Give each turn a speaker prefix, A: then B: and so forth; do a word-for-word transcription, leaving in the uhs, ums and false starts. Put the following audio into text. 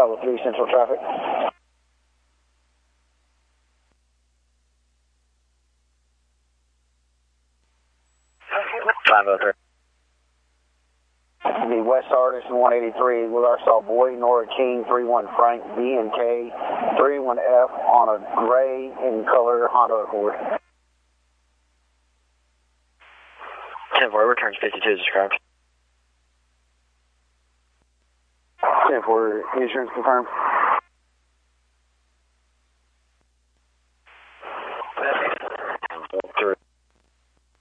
A: Bravo three Central traffic.
B: five oh three.
A: The West Artist one eighty-three with Arkansas Boy, Nora King, three one Frank, B and K, three one F on a gray in color Honda Accord.
B: ten four, returns fifty-two described.
A: ten four, insurance confirmed.